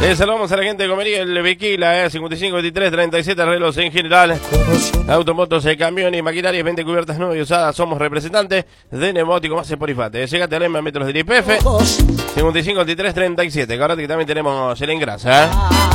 Saludamos a la gente de Comería, el Viquila, 55, 23, 37 arreglos en general. Automotos, camiones y maquinarias, 20 cubiertas nuevas y usadas. Somos representantes de Neumótico más Porifate. Llegate a Lema, metros del IPF. 55, 23, 37. Ahora que también tenemos el engrasa.